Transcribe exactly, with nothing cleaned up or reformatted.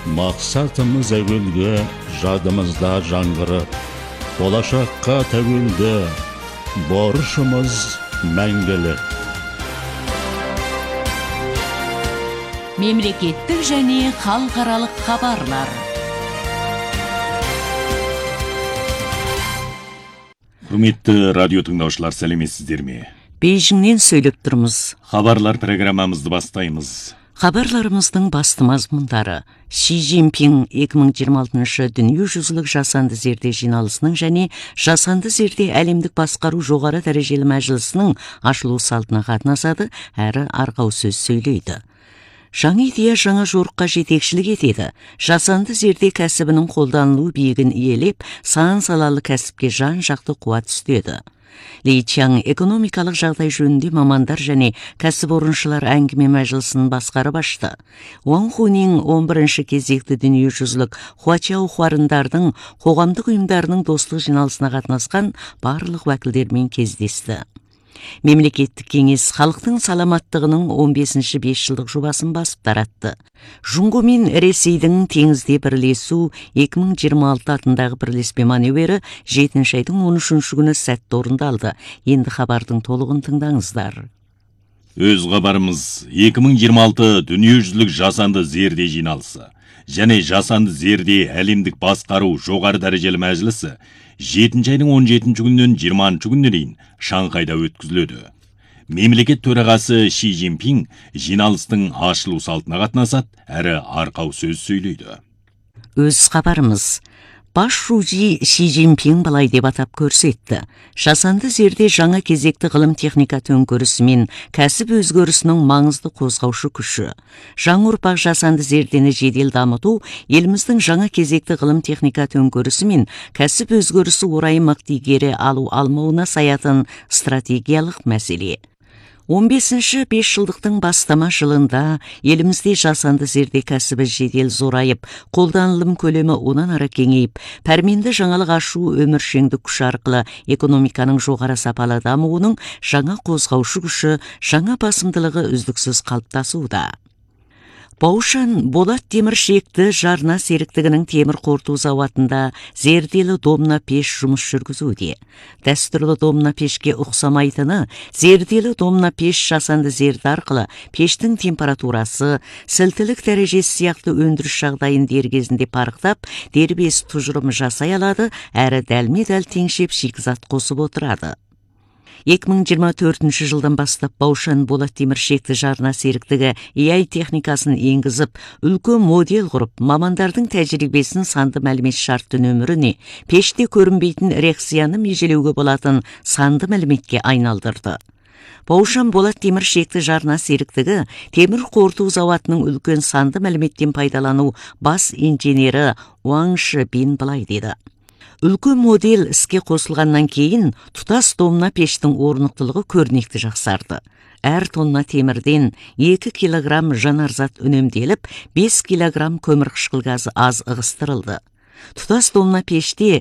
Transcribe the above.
Мақсатымыз әуелгі, жадымызда жаңғырып, болашаққа тәуелді, борышымыз мәңгілік. Мемлекеттік және халықаралық хабарлар. Құрметті радио тыңдаушылар, сәлеметсіздер ме? Бейжіңнен сөйлеп тұрмыз. Хабарлар программамызды бастаймыз. Хабарларымыздың басты мазмұндары: Ши Цзиньпин екі мың жиырма алтыншы дүниежүзілік жасанды зерде жиналысының және жасанды зерде әлемдік басқару жоғары дәрежелі мәжілісінің ашылу салтына қатынасады әрі арқау сөз сөйлейді. Жаңа идея жаңа жорыққа жетекшілік етеді. Жасанды зерде кәсібінің қолданылу биігін иелеп, сан салалы кәсіпке жан жақты қуат үстеді. Ли Чан экономикалық жағдай жөнінде мамандар және кәсіпорыншылар әңгіме мәжілісін басқарып ашты. Уан Хунин он бірінші кезекті дүниежүзілік Хуачау хуарындардың қоғамдық ұйымдарының достық жиналысына қатынасқан барлық уәкілдермен кездесті. Мемлекеттік кеңес халықтың саламаттығының он бесінші бес жылдық жобасын басып таратты. Жұңго мен Ресейдің теңізде бірлесу екі мың жиырма алты атындағы бірлеспе маневрі жетінші айдың он үшінші күні сәтті орындалды. Енді хабардың толығын тыңдаңыздар. Өз хабарымыз екі мың жиырма алты дүниежүзілік жасанды зерде жиналысы және жасанды зерде әлемдік басқару жоғары дәрежелі мәжілісі жетінші айдың он жетінші күнінен жиырмасыншы күніне дейін Шанхайда өткізіледі. Мемлекет төрағасы Ши Цзиньпин жиналыстың ашылу салтына қатынасады әрі арқау сөз сөйлейді. Өз хабарымыз: Бас Шужи Ши Цзиньпин былай деп атап көрсетті. Жасанды зерде жаңа кезекті ғылым техника төңкерісі мен кәсіп өзгерісінің маңызды қозғаушы күші. Жаңа ұрпақ жасанды зердені жедел дамыту еліміздің жаңа кезекті ғылым техника төңкерісі мен кәсіп өзгерісі орайы мықты игере алу алмауына саятын стратегиялық мәселе. он бесінші бес жылдықтың бастама жылында елімізде жасанды зерде кәсібі жедел зорайып, қолданылым көлемі онан ары кеңейіп, пәрменді жаңалық ашу өміршеңдік күш арқылы экономиканың жоғары сапалы дамуының жаңа қозғаушы күші, жаңа басымдылығы үздіксіз қалыптасуда. Баушан болат темір шекті жарна серіктігінің темір қорыту зауатында зерделі домна пеш жұмыс жүргізуде. Дәстүрлі домна пешке ұқсамайтыны, зерделі домна пеш жасанды зерде арқылы пештің температурасы, сілтілік дәрежесі сияқты өндіріс жағдайын дер кезінде парықтап, дербес тұжырым жасай алады, әрі дәлме-дәл теңшеп шикізат қосып отырады. екі мың жиырма төртінші жылдан бастап Баушан болат темір шекті жарна серіктігі эй ай техникасын енгізіп, үлкен модель құрып, мамандардың тәжірибесін санды мәлімет шартты нөміріне, пеште көрінбейтін реакцияны межелеуге болатын санды мәліметке айналдырды. Баушан болат темір шекті жарна серіктігі темір қорыту зауатының үлкен санды мәліметтен пайдалану бас инженері Уан Шибин былай деді. Үлкен модель іске қосылғаннан кейін тұтас домна пештің орнықтылығы көрнекті жақсарды. Әр тонна темірден екі килограмм жанарзат үнемделіп, бес килограмм көмірқышқыл газы аз ығыстырылды. Тұтас домна пеште